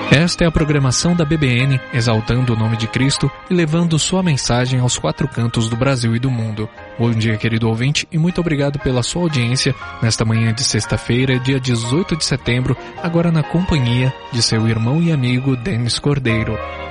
Esta é a programação da BBN, exaltando o nome de Cristo e levando sua mensagem aos 4 cantos do Brasil e do mundo. Bom dia, querido ouvinte, e muito obrigado pela sua audiência nesta manhã de sexta-feira, dia 18 de setembro, agora na companhia de seu irmão e amigo Denis Cordeiro.